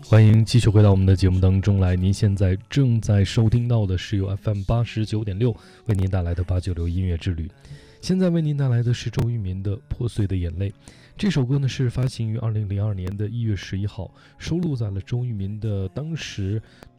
欢迎继续回到我们的节目当中来。您现在正在收听到的是由 FM89.6为您带来的896音乐之旅。现在为您带来的是周渝民的《破碎的眼泪》。这首歌呢是发行于2002年的1月11号，收录在了周渝民的当时